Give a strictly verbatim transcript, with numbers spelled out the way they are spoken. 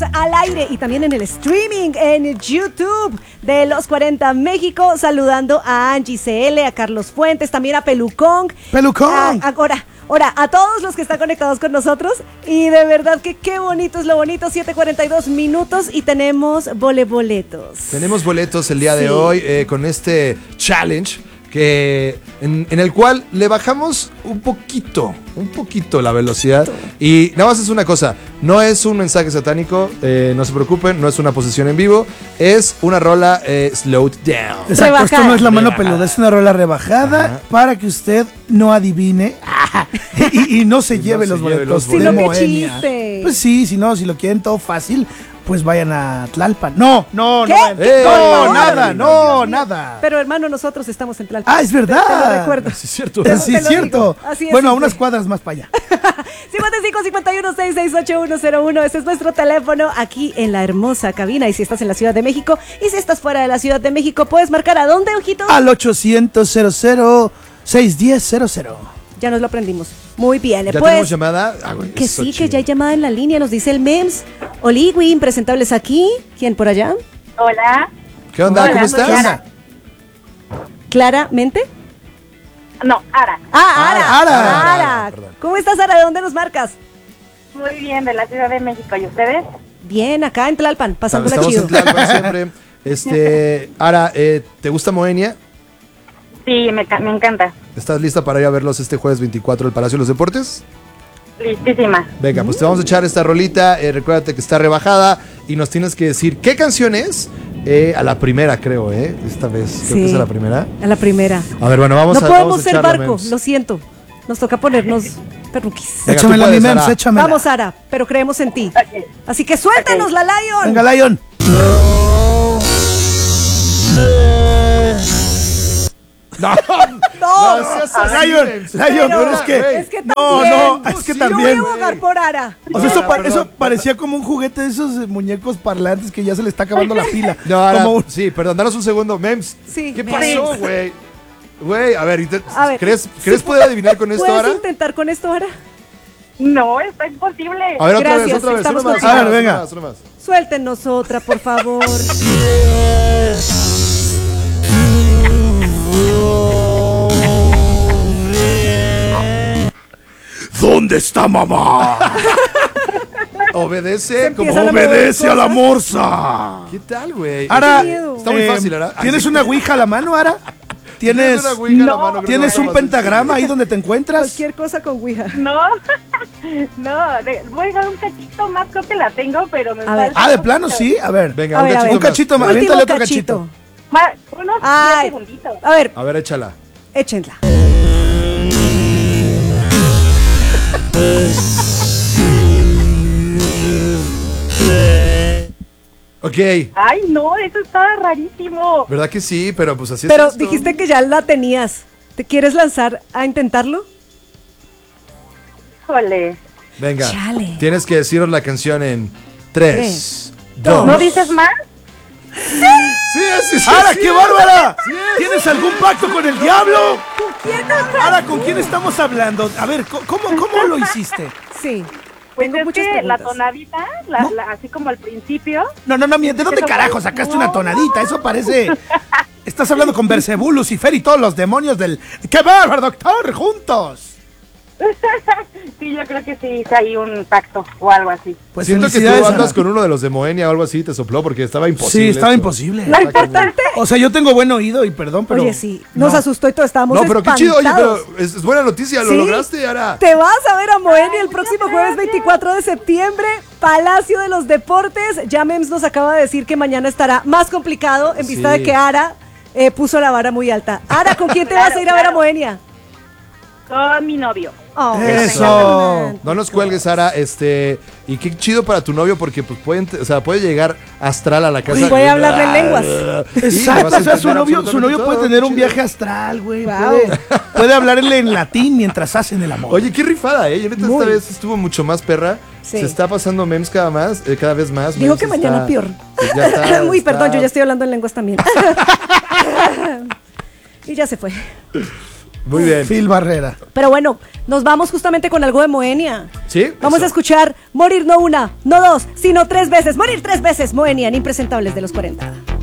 al aire y también en el streaming en YouTube de Los cuarenta México, saludando a Angie C L, a Carlos Fuentes, también a Pelucón. Pelucón. A, a, ahora, ahora, a todos los que están conectados con nosotros. Y de verdad que qué bonito es lo bonito. siete cuarenta y dos minutos y tenemos voleboletos. Tenemos boletos el día Sí. de hoy eh, con este challenge que en, en el cual le bajamos un poquito, un poquito la velocidad. Y nada más es una cosa, no es un mensaje satánico, eh, no se preocupen, no es una posición en vivo, es una rola eh, slowed down. Exacto, Rebajada. esto no es la mano Rebajada. peluda, es una rola rebajada. Ajá. Para que usted no adivine y, y no se Y no lleve se los lleve boletos los Si de no, qué Moenia. chiste. Pues sí, si no, si lo quieren todo fácil, pues vayan a Tlalpan. No, no, ¿Qué? no. ¿Qué? No, Por favor. nada, no, Dios mío. nada. Pero hermano, nosotros estamos en Tlalpan. Ah, es verdad. Te, te lo recuerdo. Sí, es cierto. Te- Sí, te es lo cierto. digo. Así es Bueno, a simple. unas cuadras más para allá. cincuenta y cinco, cincuenta y uno, sesenta y seis, ochenta y uno cero uno. Ese es nuestro teléfono aquí en la hermosa cabina. Y si estás en la Ciudad de México y si estás fuera de la Ciudad de México, puedes marcar ¿a dónde, ojitos? Al ochocientos, cero cero, seiscientos diez, cero cero. Ya nos lo aprendimos. Muy bien. ¿Ya pues, tenemos llamada? Ah, güey, que eso sí, que chido. ya hay llamada en la línea. Nos dice el Mems. Oligui, impresentables aquí. ¿Quién por allá? Hola. ¿Qué onda? Hola, ¿Cómo soy estás? Ara. ¿Claramente? No, Ara. Ah, Ara. Ara. Ara. Ara, perdón. ¿Cómo estás, Ara? ¿De dónde nos marcas? Muy bien, de la Ciudad de México. ¿Y ustedes? Bien, acá en Tlalpan, pasándola Estamos chido. en Tlalpan siempre. Este, Ara, eh, ¿te gusta Moenia? Sí, me, ca- me encanta. ¿Estás lista para ir a verlos este jueves veinticuatro del Palacio de los Deportes? Listísima. Venga, pues te vamos a echar esta rolita. Eh, recuérdate que está rebajada y nos tienes que decir qué canción es. Eh, a la primera, creo, ¿eh? Esta vez, creo Sí. que es a la primera. A la primera. A ver, bueno, vamos no a podemos vamos a ser echarle, barco, Mems. lo siento. Nos toca ponernos perruquis. Venga, Échamela, tú mi puedes, Mems, Ara. échamela. Vamos, Ara, pero creemos en ti. Ok. Así que suéltanos Ok. la Lion. Venga, Lion. No, No, no seas así, Lion, Mems. Lion, Pero, pero es que. güey. es que No, también. no, es que Yo también. voy a abogar por Ara. O sea, eso, No, pa- perdón, eso perdón. parecía como un juguete de esos eh, muñecos parlantes que ya se le está acabando la pila. No, Ara, Como un- sí, perdón, danos un segundo. Mems, Sí, ¿qué Mems. pasó, güey? Güey, a ver, inte- A ver, ¿crees, ¿sí ¿crees pu- poder adivinar con esto, ¿Puedes Ara? intentar con esto, Ara? No, está imposible. A ver, otra Gracias, vez, otra vez. estamos Una más, contigo. una A ver, más, venga. una más, una más. Suéltenos otra, por favor. ¿Dónde está mamá? Obedece como empieza la Obedece a la cosa. morsa. ¿Qué tal, güey? Ara, Qué miedo. Está muy eh, fácil, Ara. ¿Tienes una ouija a la mano, Ara? ¿Tienes, ¿Tienes una ouija en la No. mano? Creo que ¿tienes va a un ser más pentagrama ahí donde te encuentras? Cualquier cosa con Ouija. No, no, de- voy a dar un cachito más, creo que la tengo, pero me A ver. falta Ah, ¿de un plano poquito. sí? A ver. Venga, A un ver, a cachito ver. Un cachito más, Último aviéntale otro cachito. Ma- unos Ay. diez segunditos. A ver, A ver, échala. échenla. Ok, Ay, no, eso estaba rarísimo. ¿verdad que sí? Pero pues así Pero es esto. dijiste que ya la tenías. ¿Te quieres lanzar a intentarlo? Híjole. Venga, Chale. tienes que deciros la canción en tres, dos. dos. ¿No dices más? Sí, sí, sí. ¡Ara, sí. qué bárbara! Sí. ¿Tienes algún pacto con el diablo? ¿Con quién hablas? Ara, ¿con quién estamos hablando? A ver, ¿cómo, cómo, cómo lo hiciste? Sí. Pues Tengo es muchas que la preguntas. tonadita, la- ¿No? la- así como al principio. No, no, no, mira, ¿de dónde Eso carajo parece- sacaste no. una tonadita? Eso parece... Estás hablando con Bersebú, Lucifer y todos los demonios del... ¡Qué bárbaro, doctor! ¡Juntos! Sí, yo creo que sí hice ahí un pacto o algo así. Pues Siento que tú felicidades, andas Ara. con uno de los de Moenia o algo así, te sopló porque estaba imposible. Sí, estaba esto. imposible. Lo importante. O sea, yo tengo buen oído y perdón, pero... Oye, sí. Nos no. asustó y todos estábamos No, pero qué chido, oye, espantados. pero es, es buena noticia, lo Sí. lograste, Ara. Te vas a ver a Moenia el Ay, próximo muchas jueves gracias. veinticuatro de septiembre, Palacio de los Deportes. Ya Mems nos acaba de decir que mañana estará más complicado en vista Sí. de que Ara eh, puso la vara muy alta. Ara, ¿con quién te vas a ir a ver a Claro, Moenia? Con mi novio. Oh, Eso. No nos cuelgues, Sara, este, y qué chido para tu novio porque pues puede, ent- o sea, puede llegar astral a la casa. Uy, puede hablarle en lenguas. Exacto, o sea, su novio, su novio puede tener un viaje astral, güey. Puede, puede hablarle en latín mientras hacen el amor. Oye, qué rifada, eh. Yo neta Muy. esta vez estuvo mucho más perra. Sí. Se está pasando memes cada más, eh, cada vez más. Digo Memes que mañana está- peor. Ya está, Uy, está- perdón, yo ya estoy hablando en lenguas también. Y ya se fue. Muy bien. Phil Barrera. Pero bueno, nos vamos justamente con algo de Moenia. ¿Sí? Vamos Eso. a escuchar Morir no una, no dos, sino tres veces. Morir tres veces, Moenia, en Impresentables de los cuarenta.